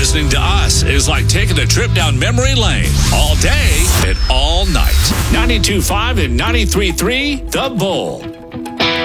Listening to us is like taking a trip down memory lane all day and all night. 92.5 and 93.3, The Bull.